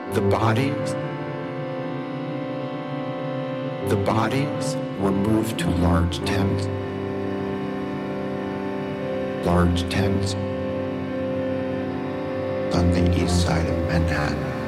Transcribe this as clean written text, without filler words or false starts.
The bodies, the bodies were moved to large tents on the east side of Manhattan.